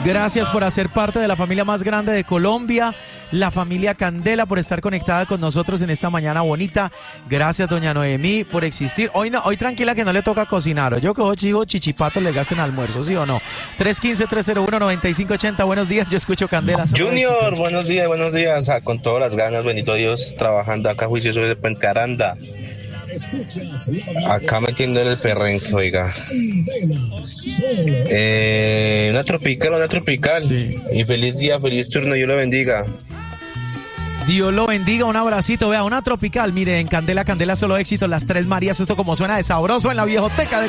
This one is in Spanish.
Gracias por hacer parte de la familia más grande de Colombia, la familia Candela, por estar conectada con nosotros en esta mañana bonita. Gracias, doña Noemí, por existir. Hoy tranquila que no le toca cocinar. Yo cojo chivo, chichipatos, le gasten almuerzo, ¿sí o no? 315-301-9580. Buenos días, yo escucho Candela. Junior, buenos días. Con todas las ganas, bendito Dios, trabajando acá juicioso de Puente Aranda. Acá metiéndole el perrenque, oiga. Una tropical. Sí. Y feliz día, feliz turno, Dios lo bendiga. Dios lo bendiga, un abracito. Vea, una tropical. Mire, en Candela, solo éxito, las Tres Marías. Esto como suena de sabroso en la viejoteca de